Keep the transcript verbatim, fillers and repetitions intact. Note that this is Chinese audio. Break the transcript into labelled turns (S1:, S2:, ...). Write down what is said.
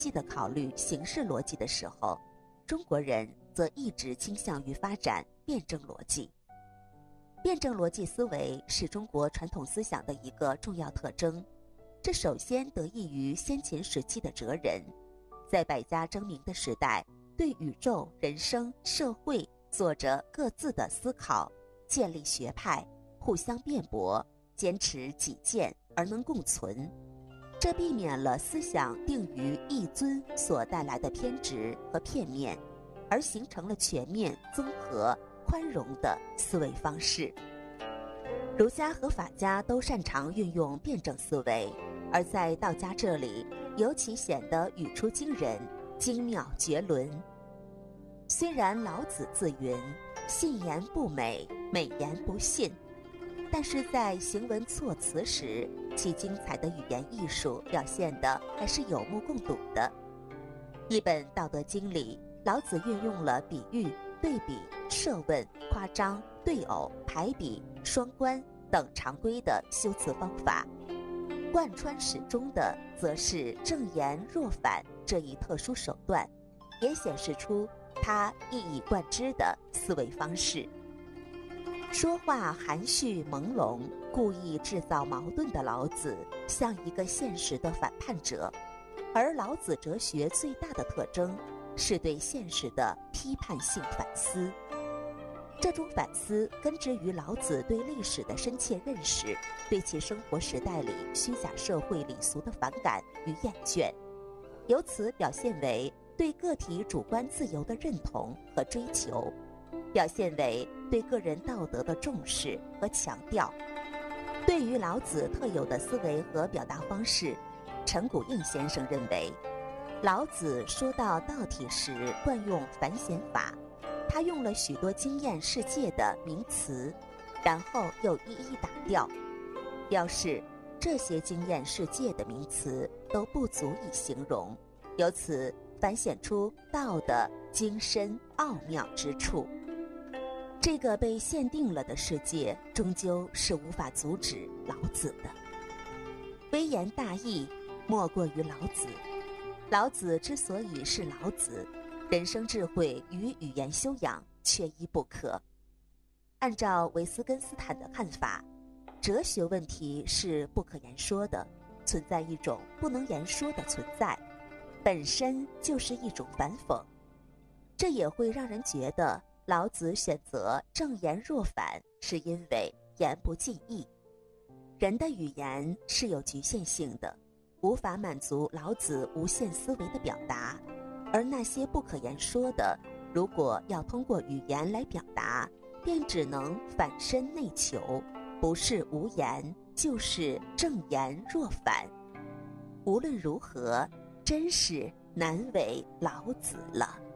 S1: 细地考虑形式逻辑的时候，中国人则一直倾向于发展辩证逻辑。辩证逻辑思维是中国传统思想的一个重要特征，这首先得益于先秦时期的哲人，在百家争鸣的时代，对宇宙、人生、社会做着各自的思考，建立学派，互相辩驳，坚持己见而能共存。这避免了思想定于一尊所带来的偏执和片面，而形成了全面、综合、宽容的思维方式。儒家和法家都擅长运用辩证思维，而在道家这里尤其显得语出惊人，精妙绝伦。虽然老子自云信言不美，美言不信，但是在行文措辞时，其精彩的语言艺术表现的还是有目共睹的。一本《道德经》里，老子运用了比喻、对比、设问、夸张、对偶、排比、双关等常规的修辞方法，贯穿始终的则是正言若反这一特殊手段，也显示出他一以贯之的思维方式。说话含蓄朦胧，故意制造矛盾的老子像一个现实的反叛者，而老子哲学最大的特征是对现实的批判性反思。这种反思根植于老子对历史的深切认识，对其生活时代里虚假社会礼俗的反感与厌倦，由此表现为对个体主观自由的认同和追求，表现为对个人道德的重视和强调。对于老子特有的思维和表达方式，陈谷应先生认为，老子说到道体时惯用反显法，他用了许多经验世界的名词，然后又一一打掉，表示这些经验世界的名词都不足以形容，由此反显出道的精深奥妙之处。这个被限定了的世界，终究是无法阻止老子的。微言大义，莫过于老子。老子之所以是老子，人生智慧与语言修养缺一不可。按照维斯根斯坦的看法，哲学问题是不可言说的，存在一种不能言说的存在，本身就是一种反讽。这也会让人觉得老子选择正言若反，是因为言不尽意。人的语言是有局限性的，无法满足老子无限思维的表达，而那些不可言说的，如果要通过语言来表达，便只能反身内求，不是无言，就是正言若反。无论如何，真是难为老子了。